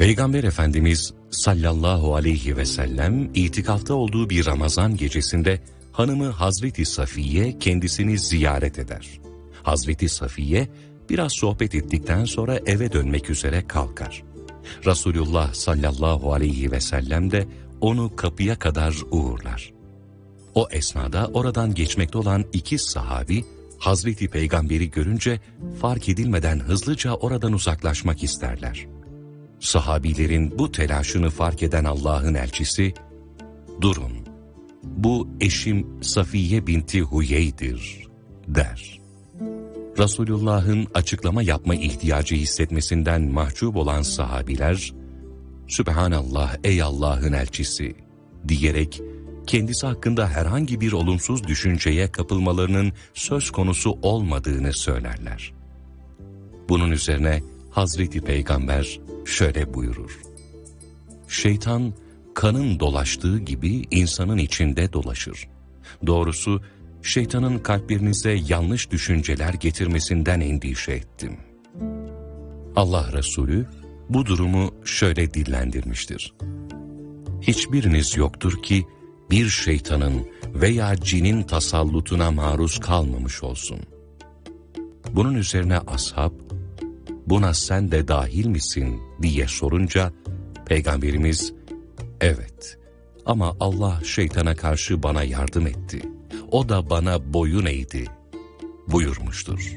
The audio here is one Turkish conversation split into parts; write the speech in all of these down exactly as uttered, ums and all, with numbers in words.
Peygamber Efendimiz sallallahu aleyhi ve sellem itikafta olduğu bir Ramazan gecesinde hanımı Hazreti Safiye kendisini ziyaret eder. Hazreti Safiye biraz sohbet ettikten sonra eve dönmek üzere kalkar. Resulullah sallallahu aleyhi ve sellem de onu kapıya kadar uğurlar. O esnada oradan geçmekte olan iki sahabi Hazreti Peygamber'i görünce fark edilmeden hızlıca oradan uzaklaşmak isterler. Sahabilerin bu telaşını fark eden Allah'ın elçisi, "Durun, bu eşim Safiye binti Huyey'dir," der. Resulullah'ın açıklama yapma ihtiyacı hissetmesinden mahcup olan sahabiler, "Sübhanallah ey Allah'ın elçisi," diyerek kendisi hakkında herhangi bir olumsuz düşünceye kapılmalarının söz konusu olmadığını söylerler. Bunun üzerine Hazreti Peygamber şöyle buyurur: "Şeytan kanın dolaştığı gibi insanın içinde dolaşır. Doğrusu şeytanın kalplerinize yanlış düşünceler getirmesinden endişe ettim." Allah Resulü bu durumu şöyle dillendirmiştir: "Hiçbiriniz yoktur ki bir şeytanın veya cinin tasallutuna maruz kalmamış olsun." Bunun üzerine ashab, "Buna sen de dahil misin?" diye sorunca Peygamberimiz, "Evet, ama Allah şeytana karşı bana yardım etti. O da bana boyun eğdi," buyurmuştur.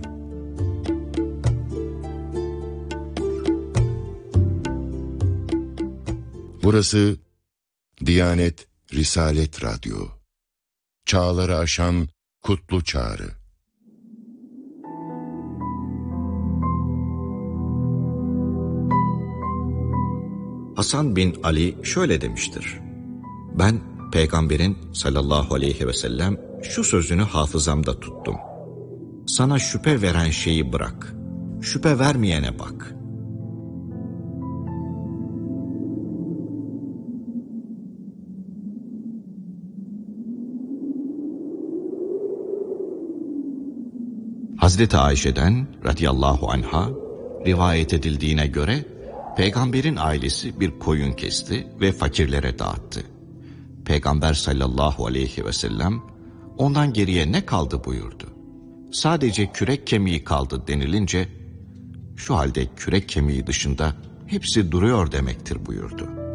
Burası Diyanet Risalet Radyo. Çağları aşan kutlu çağrı. Hasan bin Ali şöyle demiştir: "Ben Peygamberin sallallahu aleyhi ve sellem şu sözünü hafızamda tuttum. Sana şüphe veren şeyi bırak, şüphe vermeyene bak." Hazreti Ayşe'den radıyallahu anha rivayet edildiğine göre Peygamberin ailesi bir koyun kesti ve fakirlere dağıttı. Peygamber sallallahu aleyhi ve sellem ondan geriye ne kaldı buyurdu. Sadece kürek kemiği kaldı denilince, şu halde kürek kemiği dışında hepsi duruyor demektir buyurdu.